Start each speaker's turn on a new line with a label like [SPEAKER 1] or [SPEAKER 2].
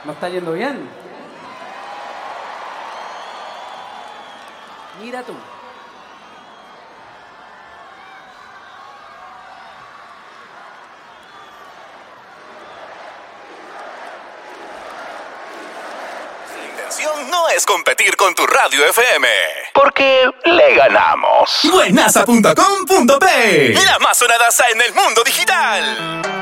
[SPEAKER 1] ¿No está yendo bien? Mira tú.
[SPEAKER 2] La intención no es competir con tu radio FM, porque le ganamos. Buenaza.com.p, la más sonadaza en el mundo digital.